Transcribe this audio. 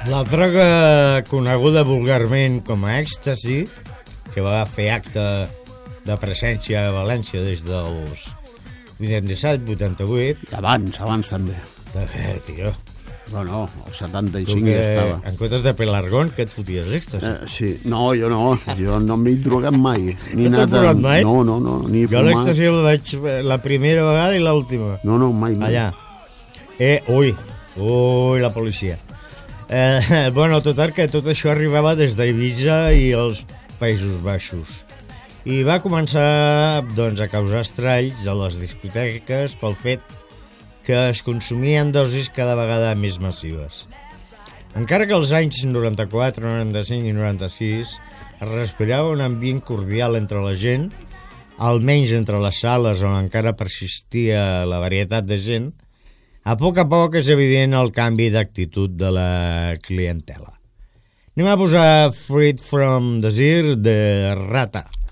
La droga coneguda vulgarment com a èxtasi, que va fer acte de presència a València des dels 87-88... Abans també. Tio. No, el 75 ja estava. En comptes de pelargón, què et foties, èxtasi? Sí, no, jo no m'he drogat mai. No t'has drogat mai? No, ni jo fumar. l'èxtasi el vaig la primera vegada i l'última. No, mai. Allà. Ui, la policia. Bueno, total, que tot això arribava des d'Eivissa i els Països Baixos. I va començar, doncs, a causar estralls a les discoteques pel fet que es consumien dosis cada vegada més massives. Encara que als anys 94, 95 i 96 es respirava un ambient cordial entre la gent, almenys entre les sales on encara persistia la varietat de gent, a poc és evident el canvi d'actitud de la clientela. Anem a posar Freed from Desire de Rata.